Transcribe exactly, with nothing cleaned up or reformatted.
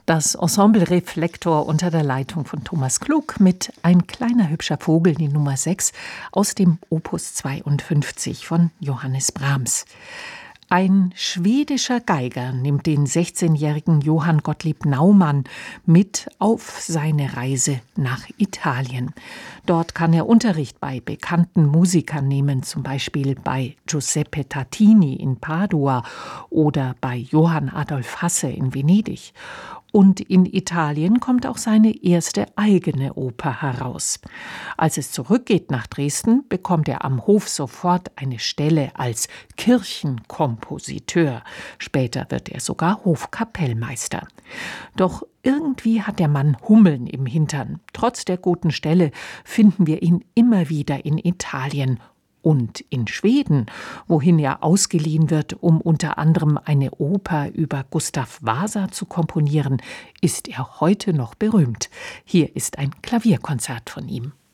Das Ensemble Reflektor unter der Leitung von Thomas Klug mit Ein kleiner hübscher Vogel, die Nummer sechs aus dem Opus zweiundfünfzig von Johannes Brahms. Ein schwedischer Geiger nimmt den sechzehnjährigen Johann Gottlieb Naumann mit auf seine Reise nach Italien. Dort kann er Unterricht bei bekannten Musikern nehmen, zum Beispiel bei Giuseppe Tartini in Padua oder bei Johann Adolf Hasse in Venedig. Und in Italien kommt auch seine erste eigene Oper heraus. Als es zurückgeht nach Dresden, bekommt er am Hof sofort eine Stelle als Kirchenkompositeur. Später wird er sogar Hofkapellmeister. Doch irgendwie hat der Mann Hummeln im Hintern. Trotz der guten Stelle finden wir ihn immer wieder in Italien und in Schweden, wohin er ausgeliehen wird, um unter anderem eine Oper über Gustav Vasa zu komponieren, ist er heute noch berühmt. Hier ist ein Klavierkonzert von ihm.